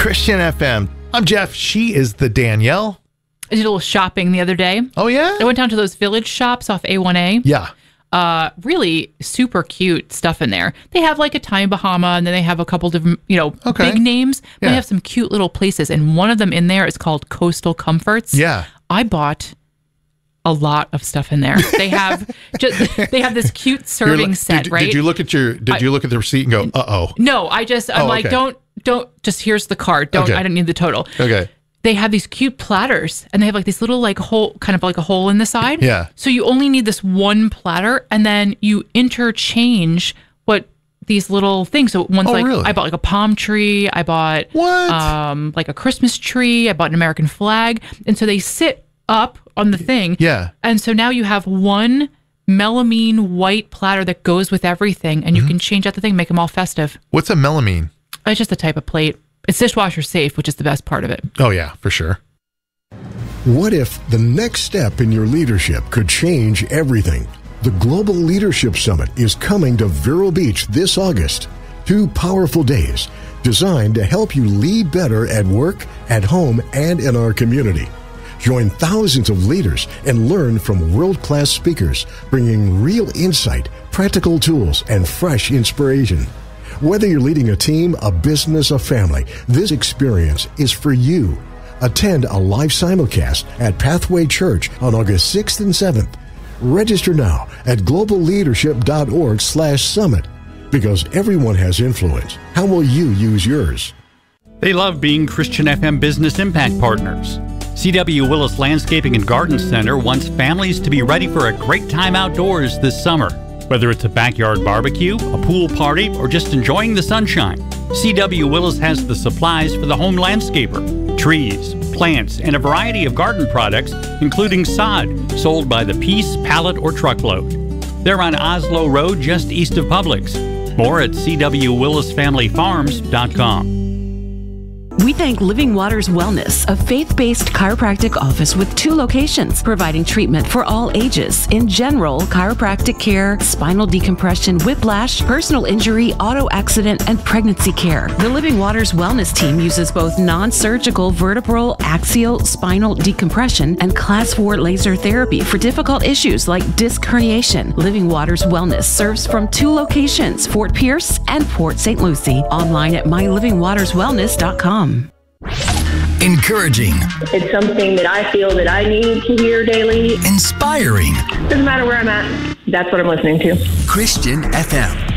Christian FM. I'm Jeff. She is the Danielle. I did a little shopping the other day. Oh, yeah? I went down to those Village shops off A1A. Yeah. Really super cute stuff in there. They have like a Tommy Bahama, and then they have a couple different, big names. But They have some cute little places, and one of them in there is called Coastal Comforts. Yeah. I bought a lot of stuff in there. They have they have this cute serving set, right? Did you look at the receipt and go, uh-oh? No, I'm like, don't just here's the card. I didn't need the total. Okay. They have these cute platters, and they have like this little like hole, kind of like a hole in the side. Yeah. So you only need this one platter, and then you interchange what these little things. So one's really? I bought like a palm tree. I bought like a Christmas tree. I bought an American flag, and so they sit up on the thing. Yeah. And so now you have one melamine white platter that goes with everything, and you can change out the thing, make them all festive. What's a melamine? It's just a type of plate. It's dishwasher safe, which is the best part of it. Oh, yeah, for sure. What if the next step in your leadership could change everything? The Global Leadership Summit is coming to Vero Beach this August. 2 powerful days designed to help you lead better at work, at home, and in our community. Join thousands of leaders and learn from world-class speakers, bringing real insight, practical tools, and fresh inspiration. Whether you're leading a team, a business, a family, this experience is for you. Attend a live simulcast at Pathway Church on August 6th and 7th. Register now at globalleadership.org/summit. Because everyone has influence. How will you use yours? They love being Christian FM Business Impact Partners. C.W. Willis Landscaping and Garden Center wants families to be ready for a great time outdoors this summer. Whether it's a backyard barbecue, a pool party, or just enjoying the sunshine, C.W. Willis has the supplies for the home landscaper. Trees, plants, and a variety of garden products, including sod, sold by the piece, pallet, or truckload. They're on Oslo Road, just east of Publix. More at cwwillisfamilyfarms.com. We thank Living Waters Wellness, a faith-based chiropractic office with 2 locations, providing treatment for all ages in general, chiropractic care, spinal decompression, whiplash, personal injury, auto accident, and pregnancy care. The Living Waters Wellness team uses both non-surgical vertebral, axial, spinal decompression, and Class 4 laser therapy for difficult issues like disc herniation. Living Waters Wellness serves from 2 locations, Fort Pierce and Port St. Lucie. Online at mylivingwaterswellness.com. Encouraging. It's something that I feel that I need to hear daily. Inspiring. Doesn't matter where I'm at. That's what I'm listening to. Christian FM.